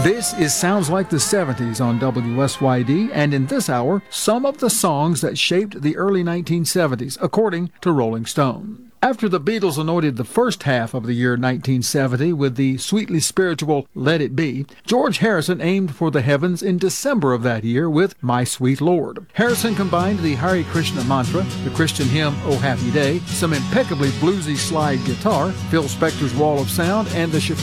This is Sounds Like the 70s on WSYD, and in this hour, some of the songs that shaped the early 1970s, according to Rolling Stone. After the Beatles anointed the first half of the year 1970 with the sweetly spiritual Let It Be, George Harrison aimed for the heavens in December of that year with My Sweet Lord. Harrison combined the Hare Krishna mantra, the Christian hymn Oh Happy Day, some impeccably bluesy slide guitar, Phil Spector's Wall of Sound, and the